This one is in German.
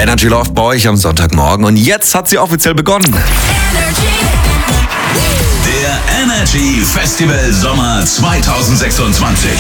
Energy läuft bei euch am Sonntagmorgen und jetzt hat sie offiziell begonnen. Der Energy Festival Sommer 2026.